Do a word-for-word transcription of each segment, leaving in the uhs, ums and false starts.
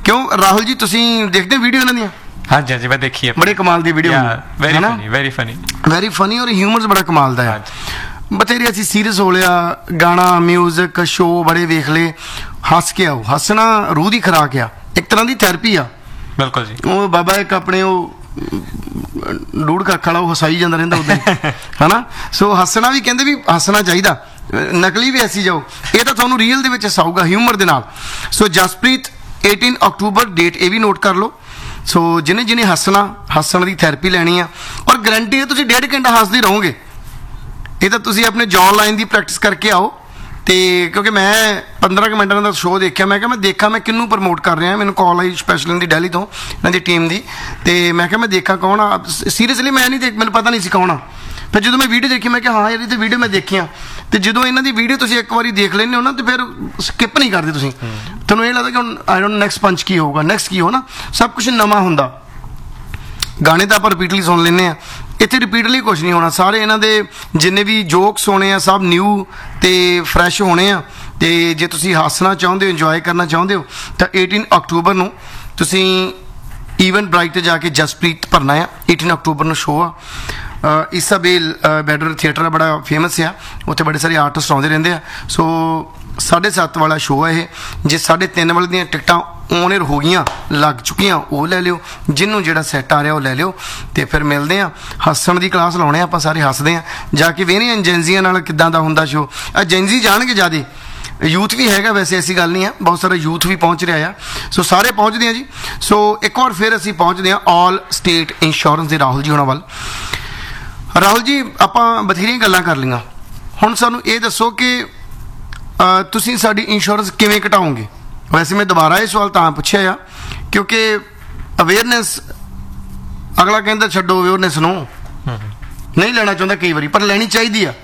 क्यों राहुल जी तुसीं देखते हो वीडियो इन्हां दियां? हाँ जी हाँ जी मैं देखी है, बड़े कमाल दी video, very funny very funny very funny और ह्यूमरस बड़ा कमाल दा है। बथेरे असीं सीरियस हो लिया, गाना म्यूजिक शो बड़े वेख ले, हस के आओ। हसना रूह दी खुराक आ, एक तरह दी थैरेपी आ। बिल्कुल जी। वो बाबा एक अपने वो डूढ़ कख वाला हसाई जाता रहिंदा उदां ही है ना। सो हसना भी कहंदे भी हसना चाहिदा, नकली भी हसी जाओ, ये तो तुहानूं रीयल दे विच हसाऊगा ह्यूमर दे नाल। सो जसप्रीत अठारह अक्तूबर डेट ये भी नोट कर लो। सो जिन्हें जिन्हें हसना, हसन की थैरेपी लैनी है और गारंटी है तुसीं डेढ़ घंटा हसदे रहोगे। ये तो तुसीं अपने जॉन लाइन की प्रैक्टिस करके आओ। तो क्योंकि मैं पंद्रह मिनटों का शो देखा, मैं क्या मैं देखा मैं किनू प्रमोट कर रहा, मैंने कॉल आई स्पैशल इन्होंने दिल्ली तो इन्होंने टीम की, तो मैं क्या मैं देखा कौन आ, सीरियसली मैं नहीं देख, मैंने पता नहीं सी कौन आ। फिर जो मैं वीडियो देखी मैं क्या हाँ यार ये वीडियो मैं देखी, तो जो इन्हों की वीडियो तुसीं एक बार देख लेंगे हो ना, तो फिर स्किप नहीं करते तुसीं, तुहानूं ये लगता कि हुण आई डोंट नैक्सट पंच की होगा, नैक्सट की हो ना, सब कुछ नवां हुंदा। गाने तो आप रिपीटली सुन लें, इतने रिपीटली कुछ नहीं होना, सारे इन्हों के जिन्ने भी जोक्स होने सब न्यू तो फ्रैश होने। तो जे तुसीं हसना चाहते हो, इंजॉय करना चाहते हो, तो अठारह अक्तूबर नूं तुसीं ईवेंट ब्राइट ते जाके जसप्रीत भरना है। अठारह अक्तूबर नूं शो आ, ईसाबेल बैडर थिएटर बड़ा फेमस है, उत्थे बड़े सारे आर्टिस्ट आउंदे रहिंदे आ। सो साढ़े सत्त वाला शो है ये, जे साढ़े तीन वाले दियां टिकटां ऑन एयर हो गई लग चुकियां वो ले लियो, जिन्हों जो सैट आ रहा वो ले लियो। तो फिर मिलते हैं, हसन की क्लास लाने आप सारे हसते हैं, जाके वेने एजेंसियां नाल किदां दा हुंदा शो। एजेंसी जाणगे ज़्यादा, यूथ भी हैगा वैसे ऐसी गल नहीं है, बहुत सारा यूथ भी पहुँच रहा है। सो सारे पहुँचते हैं जी। सो एक बार फिर असीं पहुँचते हैं ऑल स्टेट इंश्योरेंस के राहुल जी होना वाल। राहुल जी आपां बथेरियां गल्लां कर लियां, हुण सानूं ये दसो कि तुसीं साडी इंश्योरेंस किवें घटाओगे। वैसे मैं दोबारा ये सवाल तां पुछया आ क्योंकि अवेयरनेस अगला कहंदा छड्डो अवेयरनेस नो नहीं लेना चाहुंदा कई बारी, पर लैनी चाहिदी आ।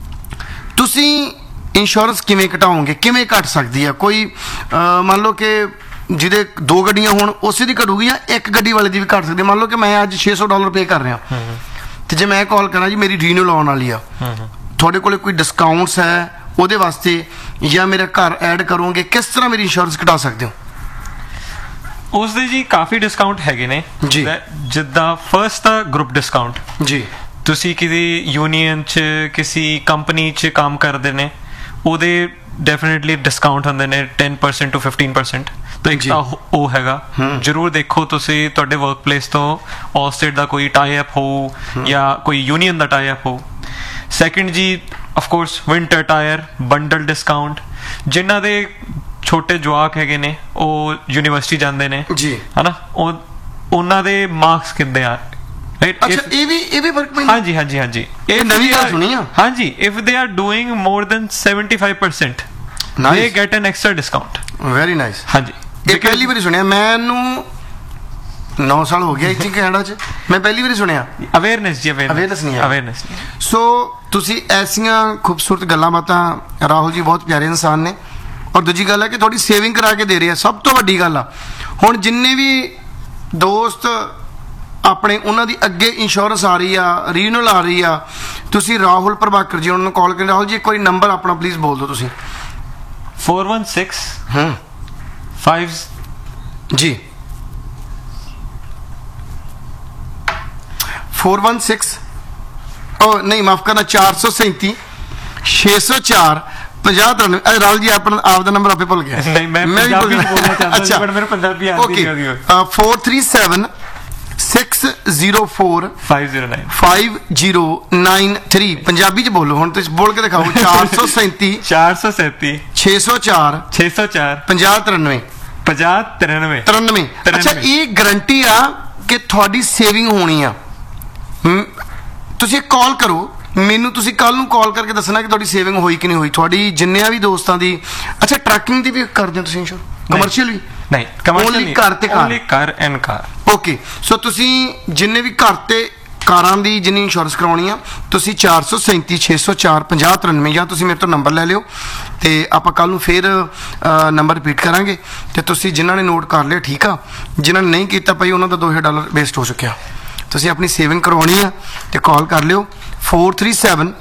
तुसीं इंश्योरेंस किवें घटाओगे, किवें घट सकदी है? कोई मान लो कि जिहदे दो गड्डियां होण उसे दी घटूगी या एक गड्डी वाले दी भी घट सकदी। मान लो कि मैं अज छे सौ डॉलर पे कर रहा, तो जे मैं कॉल करा जी मेरी रीन्यूअल आउण वाली आ, तुहाडे कोल कोई डिस्काउंट्स है ਉਹਦੇ वास्ते या मेरा घर ऐड करोगे, किस तरह मेरी इंश्योरेंस घटा सकते हो? उसदे जी काफ़ी डिस्काउंट हैगे ने जी, जिद्दां फर्स्ट दा ग्रुप डिस्काउंट जी, तुसी किसी यूनियन च किसी कंपनी च काम करदे ने ਉਹਦੇ डेफिनेटली डिस्काउंट ਹੁੰਦੇ ਨੇ ten percent to fifteen percent। तो एक ਤਾਂ ਉਹ ਹੈਗਾ, ਜ਼ਰੂਰ ਦੇਖੋ ਤੁਸੀਂ ਤੁਹਾਡੇ ਵਰਕ ਪਲੇਸ ਤੋਂ ਆਲ ਸਟੇਟ ਦਾ ਕੋਈ ਟਾਈ ਅਪ ਹੋ ਜਾਂ ਕੋਈ ਯੂਨੀਅਨ ਦਾ ਟਾਈ ਅਪ ਹੋ। ਸੈਕਿੰਡ ਜੀ of course winter tyre bundle discount, जिन्हों के छोटे जवाक है ने यूनिवर्सिटी जाते हैं जी है ना, उन्होंने दे मार्क्स कितने आ राइट। अच्छा ये भी ये भी फर्क पैंदा? हाँ जी हाँ जी हाँ जी, ये नवी गल सुनी है। हाँ जी, if they are doing more than seventy-five percent they get an extra discount. Very nice. हाँ जी, ये पहली बार सुनिया, मैनू नौ साल हो गया इतनी कैनेडा च, मैं पहली बार सुनिया। अवेयरनेस जी, अवेयरनेस नहीं है, अवेयरनेस। सो तुसी ऐसियां खूबसूरत गल्लां बातां, राहुल जी बहुत प्यारे इंसान ने, और दूजी गल है कि थोड़ी सेविंग करा के दे रहे हैं, सब तो वड्डी गल आ। हुण जिन्ने भी दोस्त अपने उन्हां दी अगे इंश्योरेंस आ रही आ, रीन्यूअल आ रही आ, तुसी राहुल प्रभाकर जी उन्होंने कॉल करें। राहुल जी कोई नंबर अपना प्लीज़ बोल दो तुसी। Four one six five G four one six ओ नहीं माफ करना चार सौ सैंती छे सौ चार पंजाह तिरानवे। राहुल जी अपना आपका नंबर आपे भूल गया। नहीं मैं मैं भी बोलना चाहता हूं, मेरे पंजाबी आती नहीं। Okay four three seven six zero four five zero nine five zero nine three. Punjabi च बोलो हुण, तुसीं बोल के दिखाओ। चार सौ सैंती चार सौ सैंती छे सौ चार छे सौ चार पंजाह तिरानवे पंजाह तिरानवे तिरानवे। अच्छा ये गारंटी आ कि थोड़ी सेविंग होनी आ। तुसीं कॉल करो मैनू, तुसीं कल नूं कॉल करके दसना कि तुहाडी सेविंग होई कि नहीं होई, तुहाडी जिन्नियां भी दोस्तां दी। अच्छा ट्रैकिंग दी भी करदे हो तुसीं इंश्योर? कमर्शियल भी नहीं, कमर्शियल नहीं, घर ते car, only car and car. Okay so तुसीं जिन्ने भी घर ते कारां दी जिन्नी इंश्योरेंस करवाउणी आ, तुसीं चार सौ सैंती छे सौ चार पंजाह तिरानवे या तुसीं मेरे तो नंबर ले लिओ, ते आपां कल नूं फिर नंबर रिपीट करांगे। ते तुसीं जिन्हां ने नोट कर लिया ठीक आ, जिन्हां ने नहीं कीता भाई उन्हां दा दो हज़ार डॉलर वेस्ट हो चुकिया। तुसीं अपनी सेविंग करवानी है तो कॉल कर लियो four three seven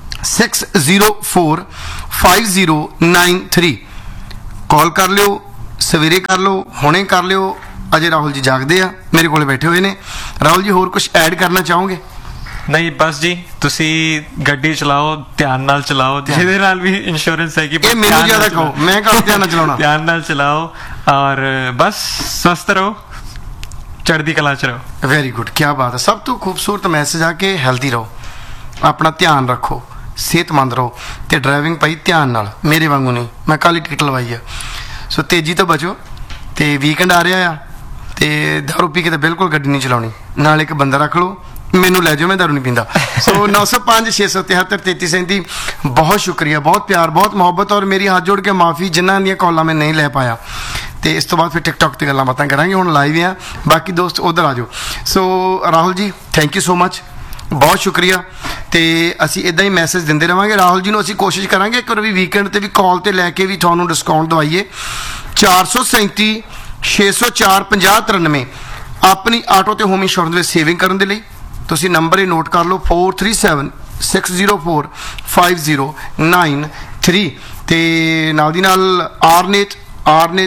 six zero four five zero nine three. Call कर लियो, ਸਵੇਰੇ ਕਰ ਲਓ, ਹੁਣੇ ਕਰ ਲਿਓ। ਅਜੇ ਰਾਹੁਲ ਜੀ ਜਾਗਦੇ ਆ, ਮੇਰੇ ਕੋਲੇ ਬੈਠੇ ਹੋਏ ਨੇ। ਰਾਹੁਲ ਜੀ ਹੋਰ ਕੁਝ ਐਡ ਕਰਨਾ ਚਾਹੋਗੇ? ਨਹੀਂ ਬਸ ਜੀ, ਤੁਸੀਂ ਗੱਡੀ ਚਲਾਓ, ਧਿਆਨ ਨਾਲ ਚਲਾਓ, ਜਿਹਦੇ ਨਾਲ ਵੀ ਇੰਸ਼ੋਰੈਂਸ ਹੈ ਕਿ ਇਹ ਮੈਨੂੰ ਜ਼ਿਆਦਾ ਕਹੋ, ਮੈਂ ਕਾਹਨੂੰ ਧਿਆਨ ਨਾਲ ਚਲਾਉਣਾ। ਧਿਆਨ ਨਾਲ ਚਲਾਓ ਔਰ ਬਸ ਸਵਸਥ ਰਹੋ, ਚੜ੍ਹਦੀ ਕਲਾ ਚ ਰਹੋ। ਵੈਰੀ ਗੁੱਡ, ਕੀ ਬਾਤ ਹੈ। ਸਭ ਤੋਂ ਖੂਬਸੂਰਤ ਮੈਸੇਜ ਆ ਕਿ ਹੈਲਦੀ ਰਹੋ, ਆਪਣਾ ਧਿਆਨ ਰੱਖੋ, ਸਿਹਤਮੰਦ ਰਹੋ ਤੇ ਡਰਾਈਵਿੰਗ ਭਾਈ ਧਿਆਨ ਨਾਲ, ਮੇਰੇ ਵਾਂਗੂ ਨਹੀਂ। ਮੈਂ ਕੱਲ੍ਹ ਹੀ ਟਿਕਟ ਲਵਾਈ ਆ। ਸੋ ਤੇਜ਼ੀ ਤੋਂ ਬਚੋ ਤੇ ਵੀਕਐਂਡ ਆ ਰਿਹਾ ਆ ਤੇ ਦਾਰੂ ਪੀ ਕੇ ਤਾਂ ਬਿਲਕੁਲ ਗੱਡੀ ਨਹੀਂ ਚਲਾਉਣੀ। ਨਾਲ ਇੱਕ ਬੰਦਾ ਰੱਖ ਲਓ, ਮੈਨੂੰ ਲੈ ਜਾਓ, ਮੈਂ ਦਾਰੂ ਨਹੀਂ ਪੀਂਦਾ। ਸੋ ਨੌ ਸੌ ਪੰਜ ਛੇ ਸੌ ਤਿਹੱਤਰ ਤੇਤੀ ਸੈਂਤੀ, ਬਹੁਤ ਸ਼ੁਕਰੀਆ, ਬਹੁਤ ਪਿਆਰ, ਬਹੁਤ ਮੁਹੱਬਤ। ਔਰ ਮੇਰੀ ਹੱਥ ਜੋੜ ਕੇ ਮਾਫੀ ਜਿਨ੍ਹਾਂ ਦੀਆਂ ਕਾਲਾਂ ਮੈਂ ਨਹੀਂ ਲੈ ਪਾਇਆ। ਤੇ ਇਸ ਤੋਂ ਬਾਅਦ ਫਿਰ ਟਿਕਟੌਕ ਤੇ ਗੱਲਾਂ ਬਾਤਾਂ ਕਰਾਂਗੇ। ਹੁਣ ਲਾਈਵ ਆ, ਬਾਕੀ ਦੋਸਤ ਉਧਰ ਆ ਜਾਓ। ਸੋ Rahul ji thank you so much, ਬਹੁਤ ਸ਼ੁਕਰੀਆ। ਤੇ ਅਸੀਂ ਇਦਾਂ ਹੀ ਮੈਸੇਜ ਦਿੰਦੇ ਰਹਾਂਗੇ। ਰਾਹੁਲ ਜੀ ਨੂੰ ਅਸੀਂ ਕੋਸ਼ਿਸ਼ ਕਰਾਂਗੇ ਇੱਕ ਵਾਰ ਵੀ ਵੀਕਐਂਡ ਤੇ ਵੀ ਕਾਲ ਤੇ ਲੈ ਕੇ ਵੀ ਤੁਹਾਨੂੰ ਡਿਸਕਾਊਂਟ ਦਵਾਈਏ। ਚਾਰ ਸੌ ਸੈਂਤੀ ਛੇ ਸੌ ਚਾਰ ਪੰਜਾਹ ਤਰਾਨਵੇਂ ਆਪਣੀ ਆਟੋ ਤੇ ਹੋਮ ਇੰਸ਼ੋਰੈਂਸ ਵਿੱਚ ਸੇਵਿੰਗ ਕਰਨ ਦੇ ਲਈ ਤੁਸੀਂ ਨੰਬਰ ਇਹ ਨੋਟ ਕਰ ਲਓ, four three seven six zero four five zero nine three. ਤੇ ਨਾਲ ਦੀ ਨਾਲ ਆਰਨੇਟ ਆਰਨੇਟ